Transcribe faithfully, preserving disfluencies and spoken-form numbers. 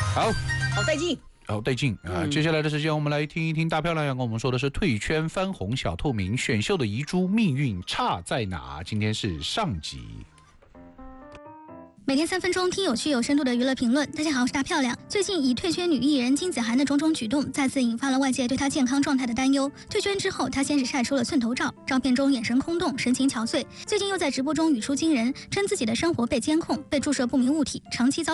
好， 好带劲。 好带劲啊！ 嗯、 接下来的时间，我们来听一听大漂亮要跟我们说的是退圈翻红小透明选秀的遗珠命运差在哪？今天是上集。 每天三分钟，听有趣有深度的娱乐评论。大家好，我是大漂亮。最近已退圈女艺人金子涵的种种举动，再次引发了外界对她健康状态的担忧。退圈之后，她先是晒出了寸头照，照片中眼神空洞，神情憔悴。最近又在直播中语出惊人，称自己的生活被监控，被注射不明物体，长期遭